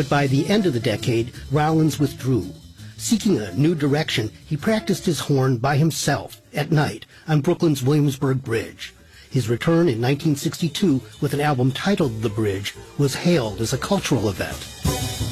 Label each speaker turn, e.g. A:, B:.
A: But by the end of the decade, Rollins withdrew. Seeking a new direction, he practiced his horn by himself at night on Brooklyn's Williamsburg Bridge. His return in 1962 with an album titled The Bridge was hailed as a cultural event.